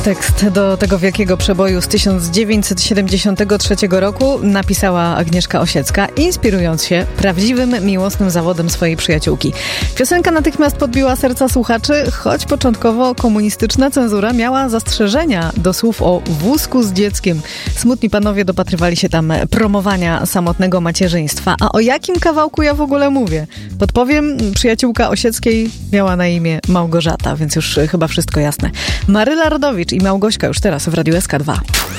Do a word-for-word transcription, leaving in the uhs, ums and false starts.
Tekst do tego wielkiego przeboju z tysiąc dziewięćset siedemdziesiątego trzeciego roku napisała Agnieszka Osiecka, inspirując się prawdziwym, miłosnym zawodem swojej przyjaciółki. Piosenka natychmiast podbiła serca słuchaczy, choć początkowo komunistyczna cenzura miała zastrzeżenia do słów o wózku z dzieckiem. Smutni panowie dopatrywali się tam promowania samotnego macierzyństwa. A o jakim kawałku ja w ogóle mówię? Podpowiem, przyjaciółka Osieckiej miała na imię Małgorzata, więc już chyba wszystko jasne. Maryla Rodowicz i Małgośka już teraz w Radiu S K dwa.